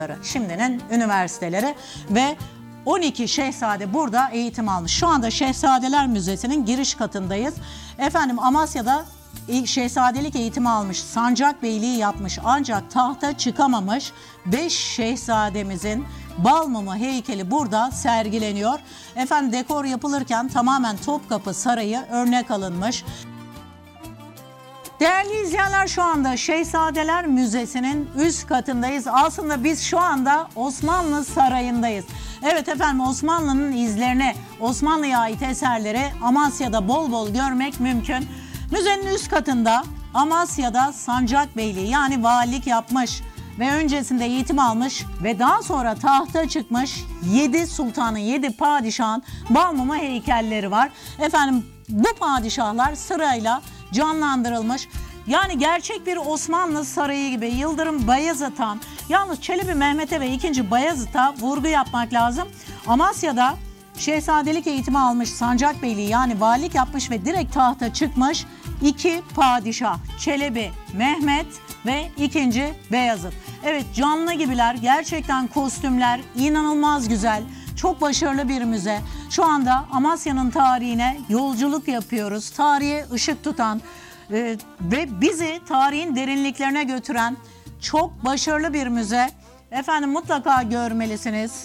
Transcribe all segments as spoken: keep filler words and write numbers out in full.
Şimdinin üniversiteleri ve on iki şehzade burada eğitim almış. Şu anda Şehzadeler Müzesi'nin giriş katındayız. Efendim Amasya'da şehzadelik eğitimi almış, sancakbeyliği yapmış ancak tahta çıkamamış beş şehzademizin bal mumu heykeli burada sergileniyor. Efendim dekor yapılırken tamamen Topkapı Sarayı örnek alınmış. Değerli izleyenler, şu anda Şehzadeler Müzesi'nin üst katındayız. Aslında biz şu anda Osmanlı Sarayı'ndayız. Evet efendim, Osmanlı'nın izlerini, Osmanlı'ya ait eserleri Amasya'da bol bol görmek mümkün. Müzenin üst katında Amasya'da Sancakbeyliği yani valilik yapmış ve öncesinde eğitim almış ve daha sonra tahta çıkmış yedi sultanın, yedi padişahın bal mumu heykelleri var. Efendim bu padişahlar sırayla canlandırılmış. Yani gerçek bir Osmanlı sarayı gibi. Yıldırım Bayezid Han. Yalnız Çelebi Mehmet'e ve ikinci Bayezid'e vurgu yapmak lazım. Amasya'da şehzadelik eğitimi almış, sancakbeyliği yani valilik yapmış ve direkt tahta çıkmış iki padişah. Çelebi Mehmet ve ikinci Bayezid. Evet, canlı gibiler. Gerçekten kostümler inanılmaz güzel. Çok başarılı bir müze. Şu anda Amasya'nın tarihine yolculuk yapıyoruz. Tarihe ışık tutan e, ve bizi tarihin derinliklerine götüren çok başarılı bir müze. Efendim mutlaka görmelisiniz.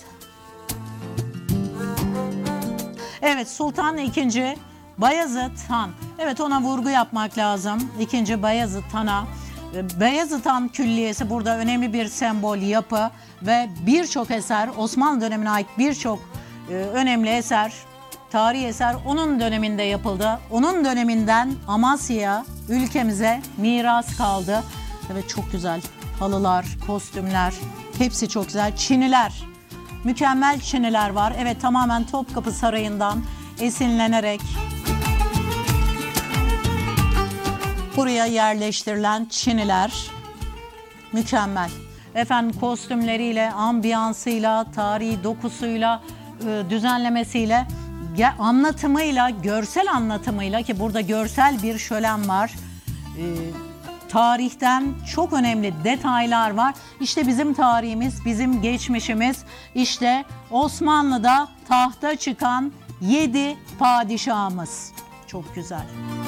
Evet, Sultan ikinci Bayezid Han. Evet, ona vurgu yapmak lazım. ikinci Bayezid Han'a. Bayezid Han Külliyesi burada önemli bir sembol, yapı ve birçok eser, Osmanlı dönemine ait birçok e, önemli eser, tarihi eser onun döneminde yapıldı. Onun döneminden Amasya ülkemize miras kaldı. Evet, çok güzel halılar, kostümler, hepsi çok güzel. Çiniler, mükemmel çiniler var. Evet, tamamen Topkapı Sarayı'ndan esinlenerek buraya yerleştirilen çiniler mükemmel. Efendim kostümleriyle, ambiyansıyla, tarihi dokusuyla, düzenlemesiyle, anlatımıyla, görsel anlatımıyla, ki burada görsel bir şölen var. Tarihten çok önemli detaylar var. İşte bizim tarihimiz, bizim geçmişimiz. İşte Osmanlı'da tahta çıkan yedi padişahımız. Çok güzel.